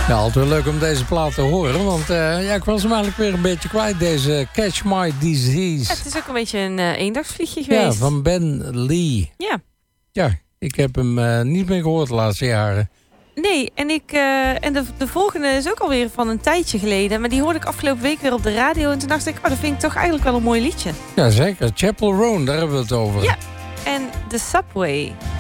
Ja, altijd leuk om deze plaat te horen. Want ik was hem eigenlijk weer een beetje kwijt. Deze Catch My Disease. Ja, het is ook een beetje een eendagsvliegje geweest. Ja, van Ben Lee. Ja. Ja, ik heb hem niet meer gehoord de laatste jaren. Nee, en de volgende is ook alweer van een tijdje geleden. Maar die hoorde ik afgelopen week weer op de radio. En toen dacht ik, dat vind ik toch eigenlijk wel een mooi liedje. Ja, zeker. Chapel Roan, daar hebben we het over. Ja, en The Subway.